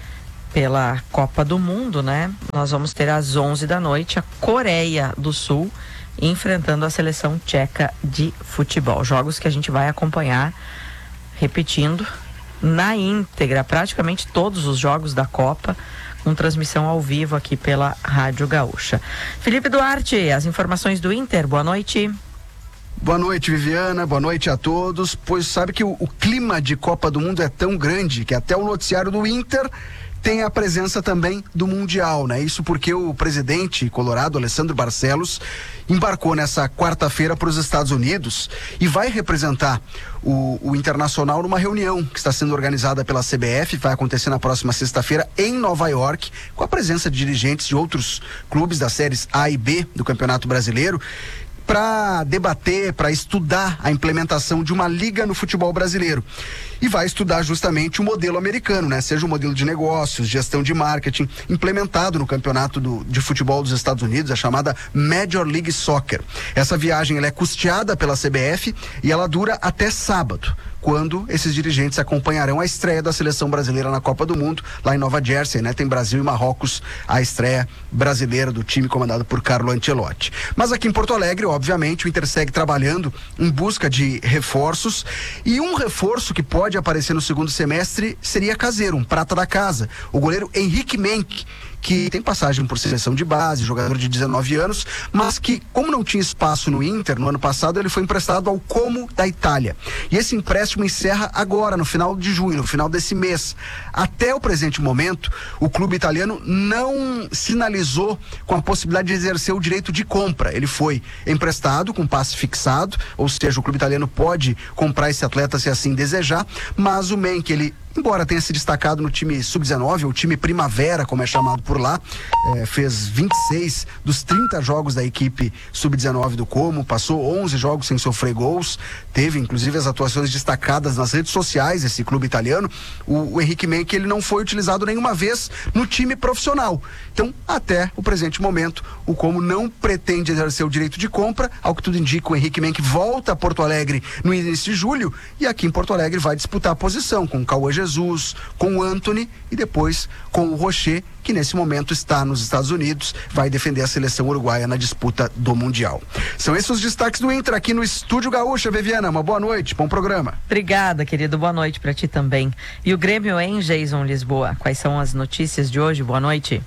pela Copa do Mundo, né? Nós vamos ter às onze da noite a Coreia do Sul enfrentando a seleção tcheca de futebol. Jogos que a gente vai acompanhar, repetindo, na íntegra, praticamente todos os jogos da Copa, com transmissão ao vivo aqui pela Rádio Gaúcha. Felipe Duarte, as informações do Inter, boa noite. Boa noite, Viviana, boa noite a todos. Pois sabe que o, o clima de Copa do Mundo é tão grande que até o noticiário do Inter tem a presença também do Mundial, né? Isso porque o presidente colorado, Alessandro Barcelos, embarcou nessa quarta-feira para os Estados Unidos e vai representar o, o Internacional numa reunião que está sendo organizada pela C B F, vai acontecer na próxima sexta-feira em Nova York, com a presença de dirigentes de outros clubes das séries A e B do Campeonato Brasileiro, para debater, para estudar a implementação de uma liga no futebol brasileiro. E vai estudar justamente o modelo americano, né? Seja o modelo de negócios, gestão de marketing, implementado no campeonato do, de futebol dos Estados Unidos, a chamada Major League Soccer. Essa viagem ela é custeada pela C B F e ela dura até sábado, quando esses dirigentes acompanharão a estreia da seleção brasileira na Copa do Mundo, lá em Nova Jersey, né? Tem Brasil e Marrocos, a estreia brasileira do time comandado por Carlo Ancelotti. Mas aqui em Porto Alegre, obviamente, o Inter segue trabalhando em busca de reforços, e um reforço que pode aparecer no segundo semestre seria caseiro, um prata da casa, o goleiro Henrique Menck, que tem passagem por seleção de base, jogador de dezenove anos, mas que, como não tinha espaço no Inter no ano passado, ele foi emprestado ao Como da Itália. E esse empréstimo encerra agora, no final de junho, no final desse mês. Até o presente momento, o clube italiano não sinalizou com a possibilidade de exercer o direito de compra. Ele foi emprestado com passe fixado, ou seja, o clube italiano pode comprar esse atleta se assim desejar, mas o Menck, ele, embora tenha se destacado no time sub dezenove, ou time primavera, como é chamado por lá, é, fez vinte e seis dos trinta jogos da equipe sub dezenove do Como, passou onze jogos sem sofrer gols, teve inclusive as atuações destacadas nas redes sociais, esse clube italiano. O, o Henrique Menck, ele não foi utilizado nenhuma vez no time profissional. Então, até o presente momento, o Como não pretende exercer o direito de compra. Ao que tudo indica, o Henrique Menck volta a Porto Alegre no início de julho, e aqui em Porto Alegre vai disputar a posição com o Cauã Jesus, com o Antony e depois com o Rocher, que nesse momento está nos Estados Unidos, vai defender a seleção uruguaia na disputa do Mundial. São esses os destaques do Inter aqui no Estúdio Gaúcha. Viviana, uma boa noite, bom programa. Obrigada, querido, boa noite para ti também. E o Grêmio em Jason Lisboa, quais são as notícias de hoje? Boa noite.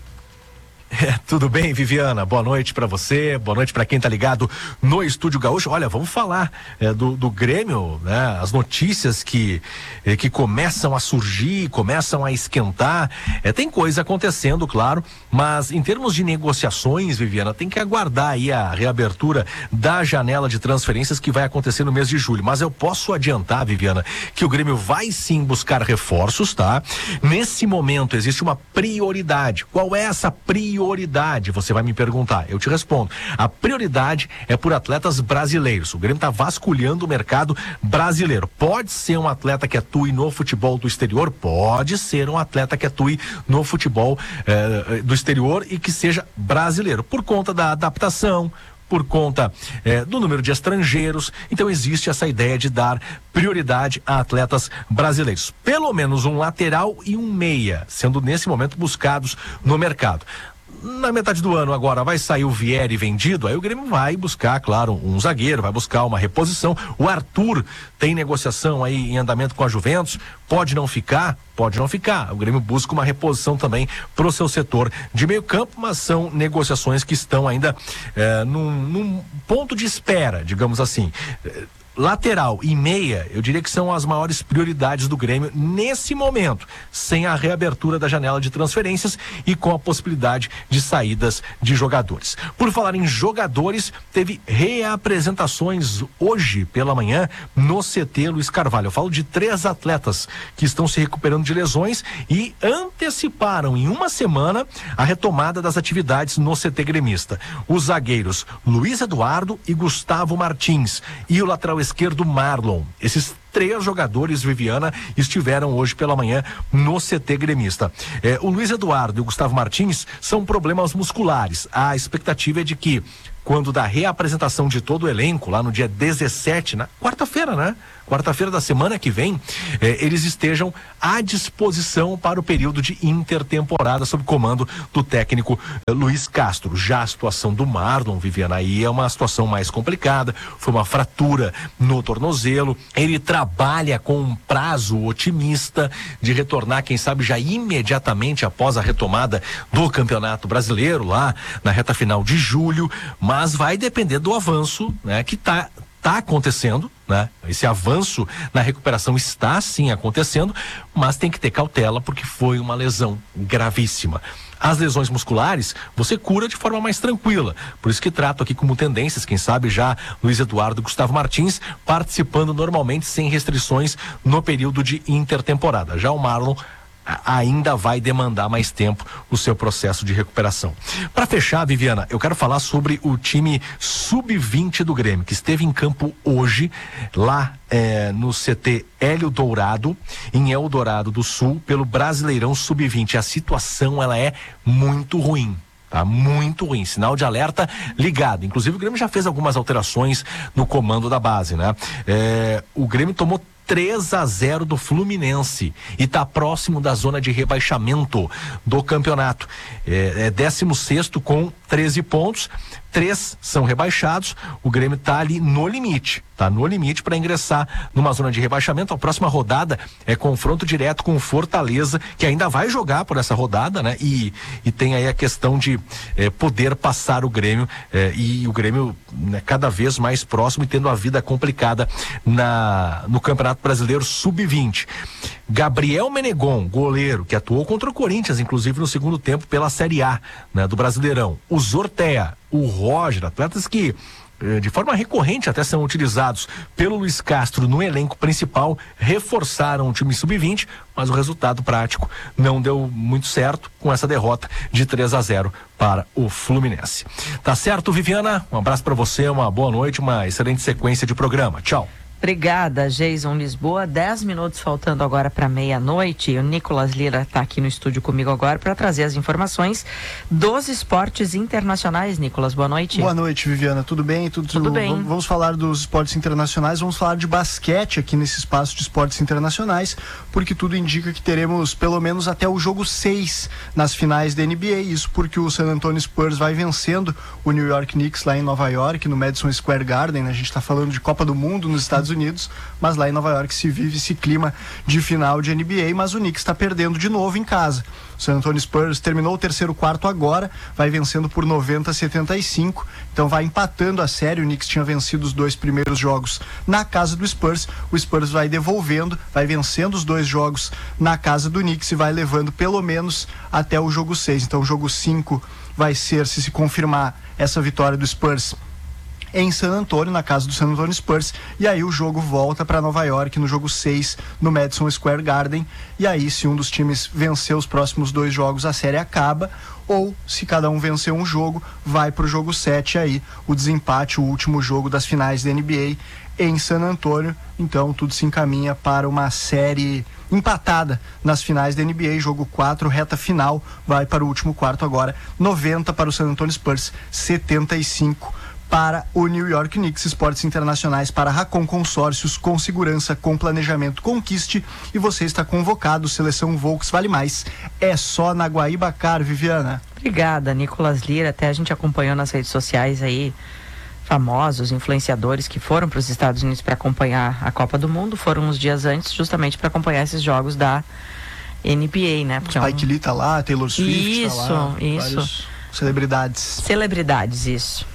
É, tudo bem, Viviana? Boa noite pra você, boa noite pra quem tá ligado no Estúdio Gaúcho. Olha, vamos falar é, do, do Grêmio, né? As notícias que, é, que começam a surgir, começam a esquentar. É, tem coisa acontecendo, claro, mas em termos de negociações, Viviana, tem que aguardar aí a reabertura da janela de transferências que vai acontecer no mês de julho. Mas eu posso adiantar, Viviana, que o Grêmio vai sim buscar reforços, tá? Nesse momento existe uma prioridade. Qual é essa prioridade? Prioridade, você vai me perguntar, eu te respondo. A prioridade é por atletas brasileiros. O Grêmio está vasculhando o mercado brasileiro. Pode ser um atleta que atue no futebol do exterior, pode ser um atleta que atue no futebol eh, do exterior e que seja brasileiro, por conta da adaptação, por conta eh, do número de estrangeiros. Então existe essa ideia de dar prioridade a atletas brasileiros. Pelo menos um lateral e um meia, sendo nesse momento buscados no mercado. Na metade do ano agora vai sair o Vieri vendido, aí o Grêmio vai buscar, claro, um zagueiro, vai buscar uma reposição. O Arthur tem negociação aí em andamento com a Juventus, pode não ficar, pode não ficar. O Grêmio busca uma reposição também pro seu setor de meio campo, mas são negociações que estão ainda é, num, num ponto de espera, digamos assim. lateral e meia, eu diria que são as maiores prioridades do Grêmio nesse momento, sem a reabertura da janela de transferências e com a possibilidade de saídas de jogadores. Por falar em jogadores, teve reapresentações hoje pela manhã no C T Luiz Carvalho. Eu falo de três atletas que estão se recuperando de lesões e anteciparam em uma semana a retomada das atividades no C T gremista. Os zagueiros Luiz Eduardo e Gustavo Martins e o lateral esquerdo Marlon. Esses três jogadores, Viviana, estiveram hoje pela manhã no C T gremista. É, o Luiz Eduardo e o Gustavo Martins são problemas musculares. A expectativa é de que, quando da reapresentação de todo o elenco, lá no dia dezessete, na quarta-feira, né? Quarta-feira da semana que vem, eh, eles estejam à disposição para o período de intertemporada sob comando do técnico eh, Luiz Castro. Já a situação do Marlon, Viviana, aí é uma situação mais complicada, foi uma fratura no tornozelo, ele trabalha com um prazo otimista de retornar, quem sabe já imediatamente após a retomada do Campeonato Brasileiro, lá na reta final de julho, mas vai depender do avanço, né, que está Está acontecendo, né? Esse avanço na recuperação está sim acontecendo, mas tem que ter cautela porque foi uma lesão gravíssima. As lesões musculares você cura de forma mais tranquila, por isso que trato aqui como tendências, quem sabe já Luiz Eduardo e Gustavo Martins participando normalmente sem restrições no período de intertemporada. Já o Marlon ainda vai demandar mais tempo o seu processo de recuperação. Para fechar, Viviana, eu quero falar sobre o time sub vinte do Grêmio, que esteve em campo hoje, lá é, no C T Hélio Dourado, em Eldorado do Sul, pelo Brasileirão sub vinte. A situação, ela é muito ruim. Tá muito ruim, sinal de alerta ligado. Inclusive o Grêmio já fez algumas alterações no comando da base, né? É, o Grêmio tomou três a zero do Fluminense e está próximo da zona de rebaixamento do campeonato. É, é décimo sexto com treze pontos, três são rebaixados, o Grêmio está ali no limite, tá no limite para ingressar numa zona de rebaixamento. A próxima rodada é confronto direto com o Fortaleza, que ainda vai jogar por essa rodada, né? E, e tem aí a questão de eh, poder passar o Grêmio eh, e o Grêmio, né, cada vez mais próximo e tendo a vida complicada na, no Campeonato Brasileiro sub vinte. Gabriel Menegon, goleiro, que atuou contra o Corinthians, inclusive no segundo tempo pela Série A, né, do Brasileirão. O Zortea, o Roger, atletas que de forma recorrente até são utilizados pelo Luiz Castro no elenco principal, reforçaram o time sub vinte, mas o resultado prático não deu muito certo com essa derrota de três a zero para o Fluminense. Tá certo, Viviana? Um abraço para você, uma boa noite, uma excelente sequência de programa. Tchau. Obrigada, Jason Lisboa. Dez minutos faltando agora para meia-noite. O Nicolas Lira está aqui no estúdio comigo agora para trazer as informações dos esportes internacionais. Nicolas, boa noite. Boa noite, Viviana. Tudo bem? Tudo, tudo bem. Vamos falar dos esportes internacionais, vamos falar de basquete aqui nesse espaço de esportes internacionais, porque tudo indica que teremos pelo menos até o jogo seis nas finais da N B A. Isso porque o San Antonio Spurs vai vencendo o New York Knicks lá em Nova York, no Madison Square Garden. A gente está falando de Copa do Mundo nos Estados Unidos, mas lá em Nova York se vive esse clima de final de N B A, mas o Knicks está perdendo de novo em casa. O San Antonio Spurs terminou o terceiro quarto agora, vai vencendo por noventa a setenta e cinco, então vai empatando a série. O Knicks tinha vencido os dois primeiros jogos na casa do Spurs, o Spurs vai devolvendo, vai vencendo os dois jogos na casa do Knicks e vai levando pelo menos até o jogo seis. Então o jogo cinco vai ser, se se confirmar essa vitória do Spurs em San Antonio, na casa do San Antonio Spurs, e aí o jogo volta para Nova York no jogo seis, no Madison Square Garden, e aí se um dos times vencer os próximos dois jogos, a série acaba, ou se cada um vencer um jogo, vai para o jogo sete, aí o desempate, o último jogo das finais da N B A em San Antonio. Então tudo se encaminha para uma série empatada nas finais da N B A, jogo quatro, reta final, vai para o último quarto agora, noventa para o San Antonio Spurs, setenta e cinco para o New York Knicks. Esportes internacionais para Racon Consórcios, com segurança, com planejamento, conquiste, e você está convocado. Seleção Volks vale mais, é só na Guaíbacar, Viviana. Obrigada, Nicolas Lira. Até a gente acompanhou nas redes sociais aí famosos influenciadores que foram para os Estados Unidos para acompanhar a Copa do Mundo, foram uns dias antes justamente para acompanhar esses jogos da N B A, né? Porque Spike é um... Lee tá lá, Taylor Swift isso, tá lá, isso. vários celebridades. Celebridades, isso.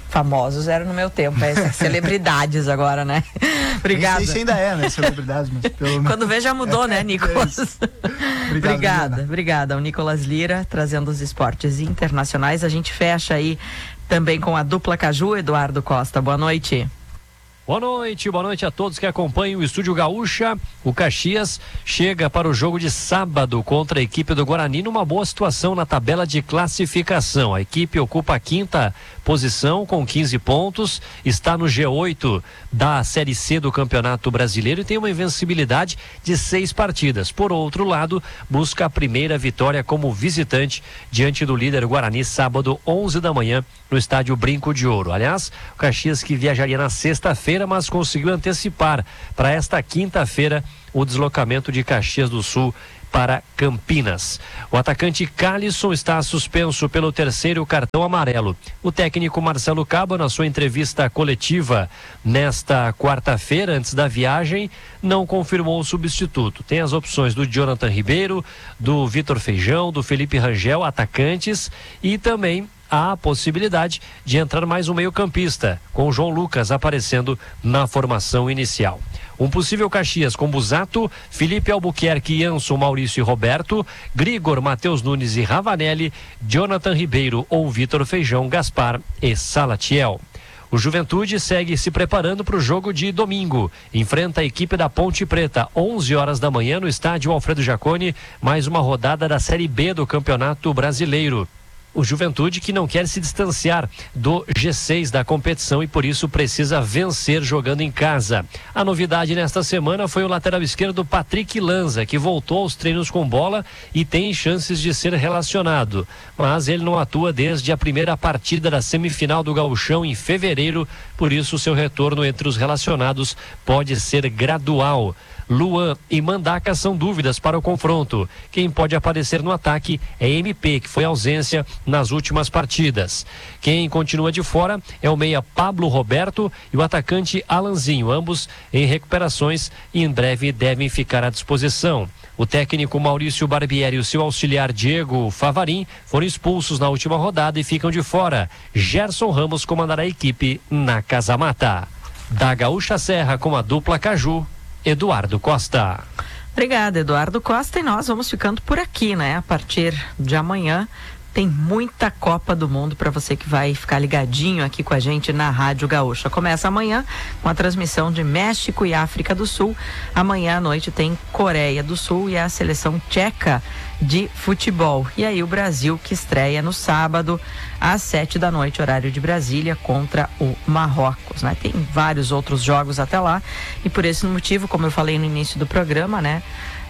Famosos era no meu tempo, é celebridades agora, né? Obrigada. Nem sei se ainda é, né? Celebridades, mas pelo Quando vê já mudou, né, Nicolas? Obrigado, Obrigada, Juliana. obrigada. O Nicolas Lira trazendo os esportes internacionais. A gente fecha aí também com a dupla Caju, Eduardo Costa. Boa noite. Boa noite, boa noite a todos que acompanham o Estúdio Gaúcha. O Caxias chega para o jogo de sábado contra a equipe do Guarani numa boa situação na tabela de classificação. A equipe ocupa a quinta posição com quinze pontos, está no G oito da Série C do Campeonato Brasileiro e tem uma invencibilidade de seis partidas. Por outro lado, busca a primeira vitória como visitante diante do líder Guarani, sábado, onze da manhã, no estádio Brinco de Ouro. Aliás, o Caxias que viajaria na sexta-feira, mas conseguiu antecipar para esta quinta-feira o deslocamento de Caxias do Sul para Campinas. O atacante Calisson está suspenso pelo terceiro cartão amarelo. O técnico Marcelo Cabo, na sua entrevista coletiva nesta quarta-feira, antes da viagem, não confirmou o substituto. Tem as opções do Jonathan Ribeiro, do Vitor Feijão, do Felipe Rangel, atacantes, e também há a possibilidade de entrar mais um meio-campista, com o João Lucas aparecendo na formação inicial. Um possível Caxias com Busato, Felipe Albuquerque, Anson, Maurício e Roberto, Grigor, Matheus Nunes e Ravanelli, Jonathan Ribeiro ou Vitor Feijão, Gaspar e Salatiel. O Juventude segue se preparando para o jogo de domingo. Enfrenta a equipe da Ponte Preta, onze horas da manhã, no estádio Alfredo Jaconi, mais uma rodada da Série B do Campeonato Brasileiro. O Juventude que não quer se distanciar do G seis da competição e por isso precisa vencer jogando em casa. A novidade nesta semana foi o lateral esquerdo Patrick Lanza, que voltou aos treinos com bola e tem chances de ser relacionado. Mas ele não atua desde a primeira partida da semifinal do Gauchão em fevereiro, por isso seu retorno entre os relacionados pode ser gradual. Luan e Mandaca são dúvidas para o confronto. Quem pode aparecer no ataque é M P, que foi ausência nas últimas partidas. Quem continua de fora é o meia Pablo Roberto e o atacante Alanzinho, ambos em recuperações e em breve devem ficar à disposição. O técnico Maurício Barbieri e o seu auxiliar Diego Favarin foram expulsos na última rodada e ficam de fora. Gerson Ramos comandará a equipe na Casa Mata. Da Gaúcha Serra com a dupla Caju, Eduardo Costa. Obrigada, Eduardo Costa, e nós vamos ficando por aqui, né? A partir de amanhã tem muita Copa do Mundo para você que vai ficar ligadinho aqui com a gente na Rádio Gaúcha. Começa amanhã com a transmissão de México e África do Sul. Amanhã à noite tem Coreia do Sul e a seleção tcheca de futebol. E aí o Brasil que estreia no sábado às sete da noite, horário de Brasília, contra o Marrocos, né? Tem vários outros jogos até lá e por esse motivo, como eu falei no início do programa, né?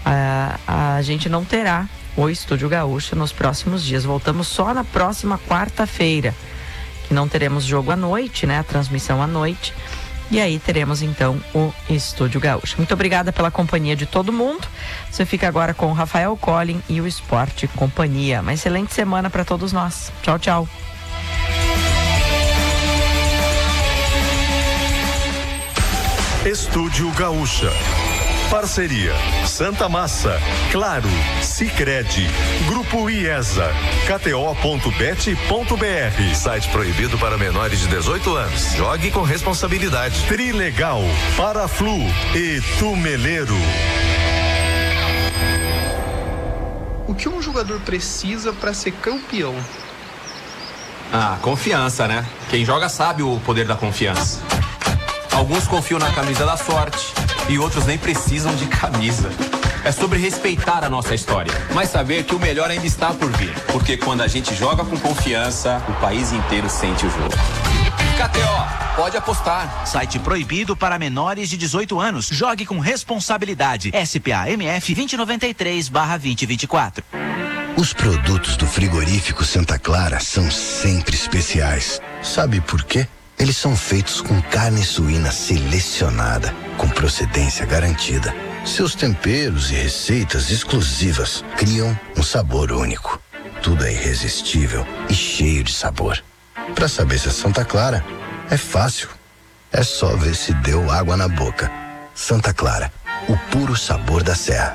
A, a gente não terá o Estúdio Gaúcha nos próximos dias. Voltamos só na próxima quarta-feira, que não teremos jogo à noite, né? A transmissão à noite. E aí teremos então o Estúdio Gaúcha. Muito obrigada pela companhia de todo mundo. Você fica agora com o Rafael Collin e o Esporte Companhia. Uma excelente semana para todos nós. Tchau, tchau. Estúdio Gaúcha. Parceria Santa Massa, Claro, Sicredi, Grupo IESA, K T O ponto bet ponto B R. Site proibido para menores de dezoito anos. Jogue com responsabilidade. Trilegal, Paraflu e Tumeleiro. O que um jogador precisa para ser campeão? Ah, confiança, né? Quem joga sabe o poder da confiança. Alguns confiam na camisa da sorte e outros nem precisam de camisa. É sobre respeitar a nossa história, mas saber que o melhor ainda está por vir. Porque quando a gente joga com confiança, o país inteiro sente o jogo. K T O, pode apostar. Site proibido para menores de dezoito anos. Jogue com responsabilidade. S P A M F vinte noventa e três barra vinte vinte e quatro. Os produtos do frigorífico Santa Clara são sempre especiais. Sabe por quê? Eles são feitos com carne suína selecionada, com procedência garantida. Seus temperos e receitas exclusivas criam um sabor único. Tudo é irresistível e cheio de sabor. Para saber se é Santa Clara, é fácil. É só ver se deu água na boca. Santa Clara, o puro sabor da serra.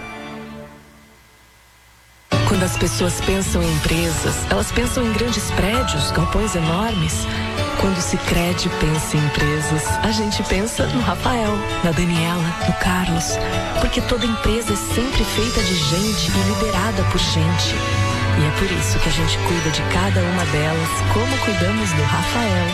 Quando as pessoas pensam em empresas, elas pensam em grandes prédios, galpões enormes. Quando o Sicredi pensa em empresas, a gente pensa no Rafael, na Daniela, no Carlos, porque toda empresa é sempre feita de gente e liderada por gente. E é por isso que a gente cuida de cada uma delas como cuidamos do Rafael,